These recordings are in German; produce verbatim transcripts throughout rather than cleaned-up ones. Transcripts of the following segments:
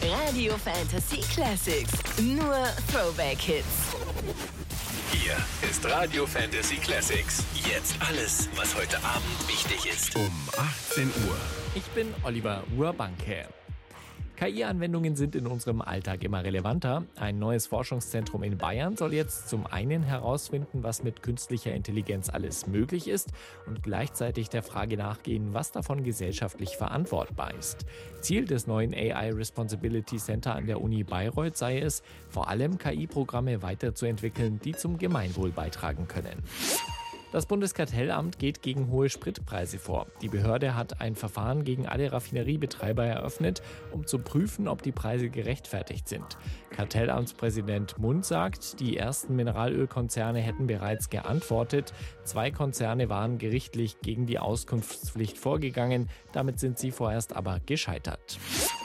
Radio Fantasy Classics. Nur Throwback-Hits. Hier ist Radio Fantasy Classics. Jetzt alles, was heute Abend wichtig ist. Um achtzehn Uhr. Ich bin Oliver Urbanke. K I-Anwendungen sind in unserem Alltag immer relevanter. Ein neues Forschungszentrum in Bayern soll jetzt zum einen herausfinden, was mit künstlicher Intelligenz alles möglich ist und gleichzeitig der Frage nachgehen, was davon gesellschaftlich verantwortbar ist. Ziel des neuen A I Responsibility Center an der Uni Bayreuth sei es, vor allem K I-Programme weiterzuentwickeln, die zum Gemeinwohl beitragen können. Das Bundeskartellamt geht gegen hohe Spritpreise vor. Die Behörde hat ein Verfahren gegen alle Raffineriebetreiber eröffnet, um zu prüfen, ob die Preise gerechtfertigt sind. Kartellamtspräsident Mund sagt, die ersten Mineralölkonzerne hätten bereits geantwortet. Zwei Konzerne waren gerichtlich gegen die Auskunftspflicht vorgegangen. Damit sind sie vorerst aber gescheitert.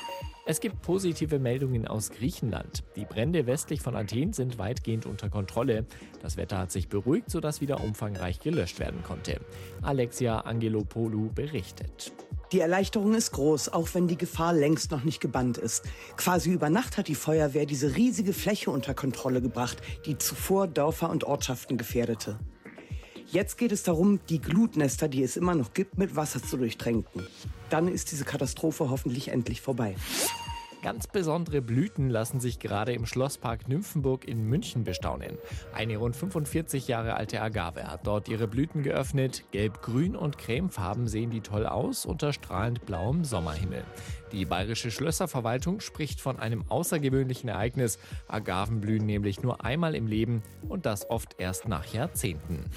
Es gibt positive Meldungen aus Griechenland. Die Brände westlich von Athen sind weitgehend unter Kontrolle. Das Wetter hat sich beruhigt, sodass wieder umfangreich gelöscht werden konnte. Alexia Angelopoulou berichtet. Die Erleichterung ist groß, auch wenn die Gefahr längst noch nicht gebannt ist. Quasi über Nacht hat die Feuerwehr diese riesige Fläche unter Kontrolle gebracht, die zuvor Dörfer und Ortschaften gefährdete. Jetzt geht es darum, die Glutnester, die es immer noch gibt, mit Wasser zu durchtränken. Dann ist diese Katastrophe hoffentlich endlich vorbei. Ganz besondere Blüten lassen sich gerade im Schlosspark Nymphenburg in München bestaunen. Eine rund fünfundvierzig Jahre alte Agave hat dort ihre Blüten geöffnet. Gelb, Grün und Cremefarben sehen die toll aus unter strahlend blauem Sommerhimmel. Die Bayerische Schlösserverwaltung spricht von einem außergewöhnlichen Ereignis. Agaven blühen nämlich nur einmal im Leben und das oft erst nach Jahrzehnten.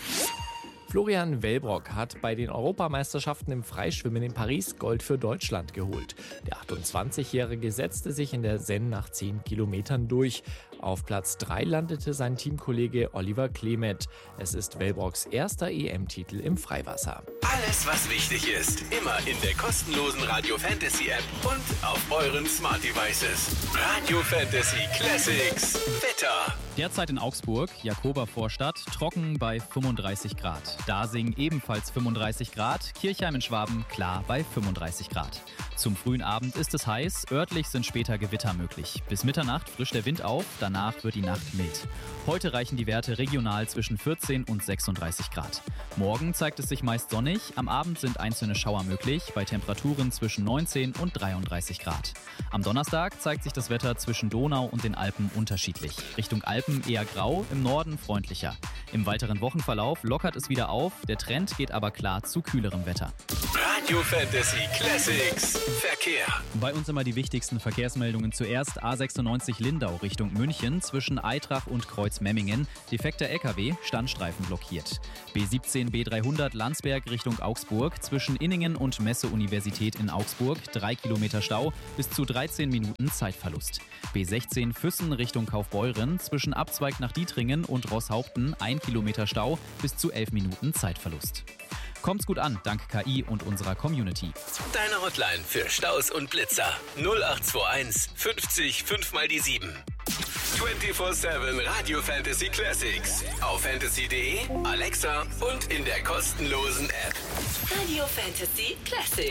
Florian Wellbrock hat bei den Europameisterschaften im Freischwimmen in Paris Gold für Deutschland geholt. Der achtundzwanzigjährige setzte sich in der Seine nach zehn Kilometern durch. Auf Platz drei landete sein Teamkollege Oliver Klemet. Es ist Wellbrocks erster E M-Titel im Freiwasser. Alles, was wichtig ist, immer in der kostenlosen Radio Fantasy App und auf euren Smart Devices. Radio Fantasy Classics. Wetter. Derzeit in Augsburg, Jakobervorstadt, trocken bei fünfunddreißig Grad. Dasing ebenfalls fünfunddreißig Grad, Kirchheim in Schwaben klar bei fünfunddreißig Grad. Zum frühen Abend ist es heiß, örtlich sind später Gewitter möglich. Bis Mitternacht frischt der Wind auf, danach wird die Nacht mild. Heute reichen die Werte regional zwischen vierzehn und sechsunddreißig Grad. Morgen zeigt es sich meist sonnig, am Abend sind einzelne Schauer möglich, bei Temperaturen zwischen neunzehn und dreiunddreißig Grad. Am Donnerstag zeigt sich das Wetter zwischen Donau und den Alpen unterschiedlich. Richtung Alpen eher grau, im Norden freundlicher. Im weiteren Wochenverlauf lockert es wieder auf, der Trend geht aber klar zu kühlerem Wetter. Radio Fantasy Classics. Verkehr. Bei uns immer die wichtigsten Verkehrsmeldungen. Zuerst A sechsundneunzig Lindau Richtung München zwischen Aitrach und Kreuzmemmingen. Defekter L K W, Standstreifen blockiert. B siebzehn B dreihundert Landsberg Richtung Augsburg zwischen Inningen und Messe-Universität in Augsburg. Drei Kilometer Stau, bis zu dreizehn Minuten Zeitverlust. B sechzehn Füssen Richtung Kaufbeuren zwischen Abzweig nach Dietringen und Rosshaupten. Ein Kilometer Stau, bis zu elf Minuten Zeitverlust. Kommt's gut an, dank K I und unserer Community. Deine Hotline für Staus und Blitzer null acht zwei eins fünfzig fünf mal die sieben. vierundzwanzig sieben Radio Fantasy Classics. Auf fantasy punkt de, Alexa und in der kostenlosen App. Radio Fantasy Classics.